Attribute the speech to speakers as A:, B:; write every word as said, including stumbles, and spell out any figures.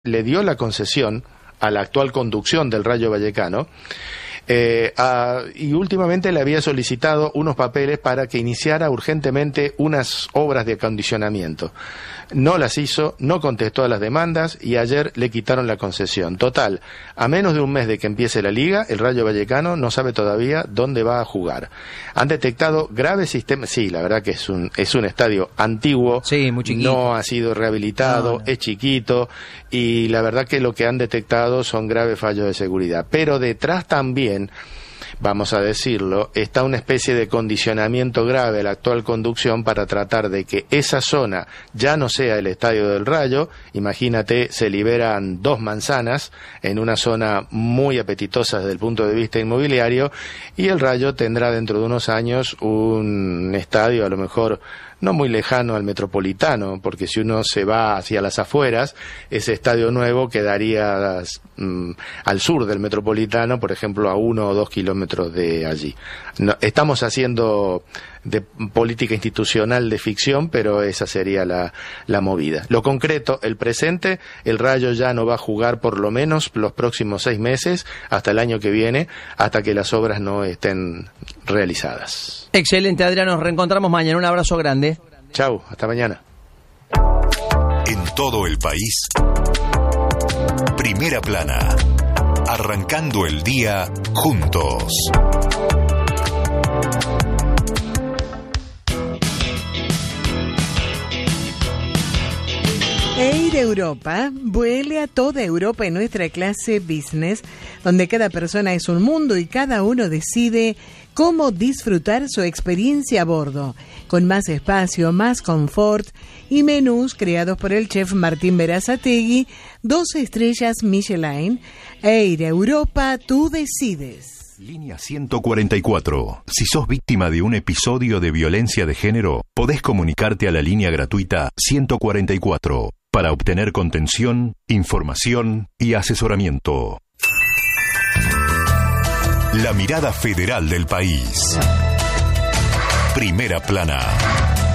A: le dio la concesión a la actual conducción del Rayo Vallecano, eh, a, y últimamente le había solicitado unos papeles para que iniciara urgentemente unas obras de acondicionamiento. No las hizo, no contestó a las demandas y ayer le quitaron la concesión. Total, a menos de un mes de que empiece la liga, el Rayo Vallecano no sabe todavía dónde va a jugar. Han detectado graves sistemas, sí, la verdad que es un es un estadio antiguo,
B: sí, muy chiquito.
A: No ha sido rehabilitado, no, no. Es chiquito, y la verdad que lo que han detectado son graves fallos de seguridad. Pero detrás también, vamos a decirlo, está una especie de condicionamiento grave de la actual conducción para tratar de que esa zona ya no sea el Estadio del Rayo. Imagínate, se liberan dos manzanas en una zona muy apetitosa desde el punto de vista inmobiliario, y el Rayo tendrá dentro de unos años un estadio a lo mejor no muy lejano al Metropolitano, porque si uno se va hacia las afueras, ese estadio nuevo quedaría mm, al sur del Metropolitano, por ejemplo, a uno o dos kilómetros de allí. No, estamos haciendo de política institucional de ficción, pero esa sería la, la movida. Lo concreto, el presente, el Rayo ya no va a jugar por lo menos los próximos seis meses, hasta el año que viene, hasta que las obras no estén realizadas.
B: Excelente, Adrián, nos reencontramos mañana. Un abrazo grande.
A: Chau, hasta mañana.
C: En todo el país, Primera Plana, arrancando el día juntos.
D: Air Europa vuele a toda Europa en nuestra clase business, donde cada persona es un mundo y cada uno decide cómo disfrutar su experiencia a bordo, con más espacio, más confort y menús creados por el chef Martín Berazategui, dos estrellas Michelin. Air Europa, tú decides.
C: Línea ciento cuarenta y cuatro. Si sos víctima de un episodio de violencia de género, podés comunicarte a la línea gratuita ciento cuarenta y cuatro para obtener contención, información y asesoramiento. La mirada federal del país. Primera Plana.